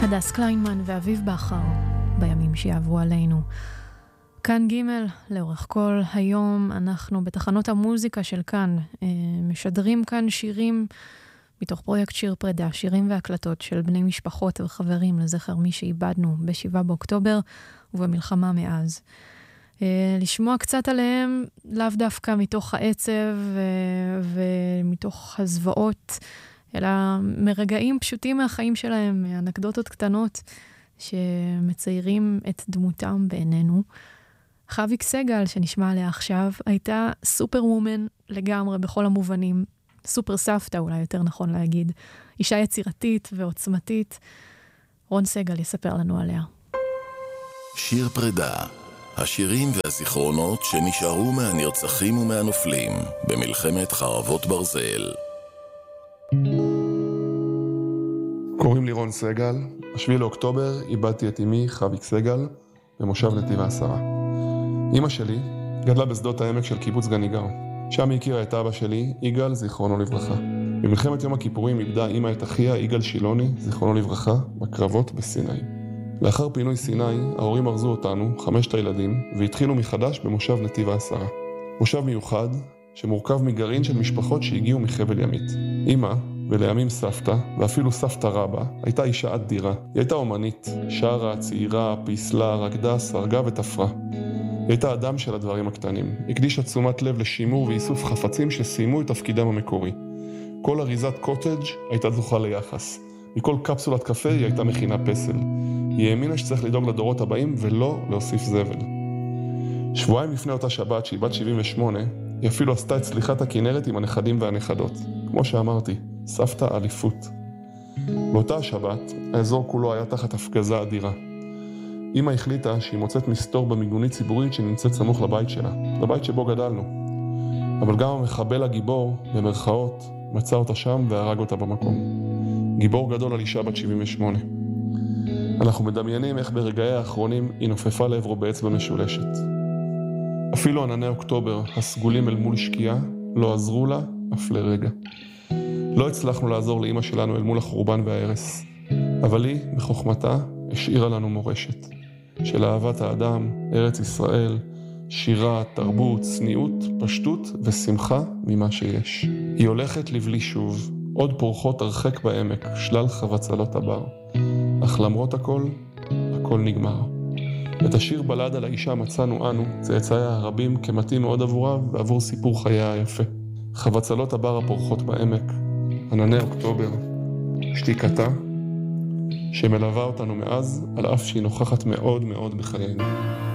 הדס קליינמן ואביב בחר בימים שיעברו עלינו. כאן ג' לאורך כל היום אנחנו בתחנות המוזיקה של כאן משדרים כאן שירים מתוך פרויקט שיר פרידה, שירים והקלטות של בני משפחות וחברים לזכר מי שאיבדנו ב7 באוקטובר ובמלחמה מאז. לשמוע קצת עליהם לאו דווקא מתוך העצב ומתוך הזוועות, אלא מרגעים פשוטים מהחיים שלהם, מאנקדוטות קטנות שמציירים את דמותם בעינינו. חוויק סגל, שנשמע עליה עכשיו, הייתה סופר וומן לגמרי בכל המובנים. סופר סבתא, אולי יותר נכון להגיד. אישה יצירתית ועוצמתית. רון סגל יספר לנו עליה. שיר פרידה, השירים והזיכרונות שנשארו מהנרצחים ומהנופלים במלחמת חרבות ברזל. קוראים לי רון סגל. ב7 לאוקטובר איבדתי את אמי חוויק סגל במושב נתיב העשרה. אמא שלי גדלה בשדות העמק של קיבוץ גניגר. שם היא הכירה את אבא שלי, יגאל, זיכרונו לברכה. במלחמת יום הכיפורים איבדה אמא את אחיה, יגאל שילוני, זיכרונו לברכה, בקרבות בסיני. לאחר פינוי סיני, ההורים ארזו אותנו, 5 הילדים, והתחילו מחדש במושב נתיב העשרה. מושב מיוחד שמורכב מגרעין של משפחות שהגיעו מחבל ימית. אמא, ולימים סבתא, ואפילו סבתא רבא, הייתה אישה אדירה. היא הייתה אומנית, שרה, צעירה, פיסלה, רקדה, סרגה ותפרה. היא הייתה אדם של הדברים הקטנים. הקדישה תשומת לב לשימור ואיסוף חפצים שסיימו את תפקידם המקורי. כל אריזת קוטג' הייתה זוכה ליחס. מכל קפסולת קפה היא הייתה מכינה פסל. היא האמינה שצריך לדאוג לדורות הבאים ולא להוסיף זבל. שבועיים לפני אותה שבת, שהיא בת 78, היא אפילו עשתה את סליחת הכנרת עם הנכדים והנכדות. כמו שאמרתי, סבתא אליפות. באותה השבת, האזור כולו היה תחת הפגזה אדירה. אמא החליטה שהיא מוצאת מסתור במיגונית ציבורית שנמצאת סמוך לבית שלה, לבית שבו גדלנו. אבל גם המחבל הגיבור, במרכאות, מצא אותה שם והרג אותה במקום. גיבור גדול על אישה בת 78. אנחנו מדמיינים איך ברגעי האחרונים היא נופפה לעברו באצבע משולשת. אפילו ענני אוקטובר, הסגולים אל מול שקיעה, לא עזרו לה אף לרגע. לא הצלחנו לעזור לאמא שלנו אל מול החורבן וההרס. אבל היא, בחוכמתה, השאירה לנו מורשת. של אהבת האדם, ארץ ישראל, שירה, תרבות, צניעות, פשטות ושמחה ממה שיש. היא הולכת לבלי שוב, עוד פורחות הרחק בעמק, שלל חבצלות הבר. אך למרות הכל, הכל נגמר. את השיר בלד על האישה מצאנו אנו, צאצאיה הרבים כמתאים מאוד עבורה ועבור סיפור חייה היפה. חבצלות הבר הפורחות בעמק, ענני אוקטובר, שתיקתה, שמלווה אותנו מאז, על אף שהיא נוכחת מאוד מאוד בחיינו.